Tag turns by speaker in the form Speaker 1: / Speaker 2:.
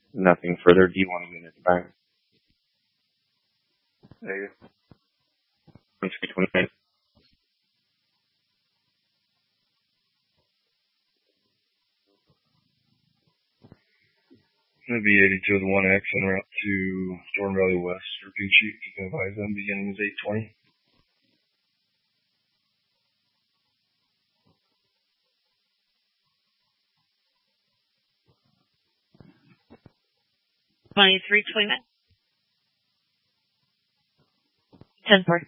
Speaker 1: Nothing further. Do you want to minute back? There you go. 2329.
Speaker 2: It'll be 82 with 1X en route to Storm Valley West. Repeat sheet, you can advise them. Beginning is 820.
Speaker 3: $23.29. 10-4.